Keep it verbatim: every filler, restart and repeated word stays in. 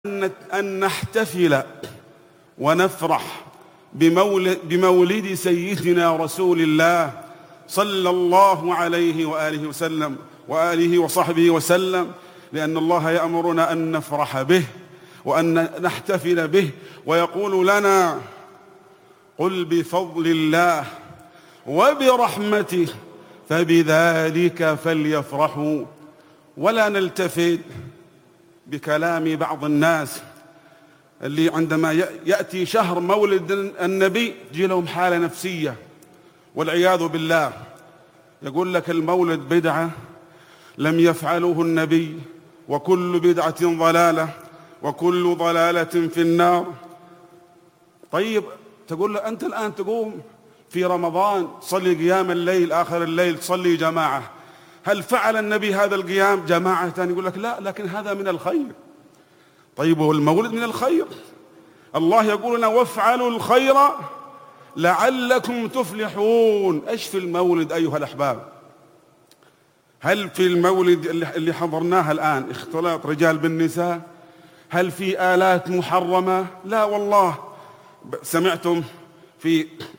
أن نحتفل ونفرح بمولد, بمولد سيدنا رسول الله صلى الله عليه وآله وسلم وآله وصحبه وسلم، لأن الله يأمرنا أن نفرح به وأن نحتفل به، ويقول لنا: قل بفضل الله وبرحمته فبذلك فليفرحوا. ولا نلتفت بكلام بعض الناس اللي عندما يأتي شهر مولد النبي تجي لهم حالة نفسية والعياذ بالله، يقول لك المولد بدعة لم يفعله النبي، وكل بدعة ضلالة، وكل ضلالة في النار. طيب تقول له أنت الآن تقوم في رمضان تصلي قيام الليل آخر الليل تصلي جماعة، هل فعل النبي هذا القيام جماعة؟ يقول لك لا، لكن هذا من الخير. طيب والمولد من الخير، الله يقول لنا: وافعلوا الخير لعلكم تفلحون. ايش في المولد أيها الأحباب؟ هل في المولد اللي حضرناها الآن اختلاط رجال بالنساء؟ هل في آلات محرمة؟ لا والله. سمعتم في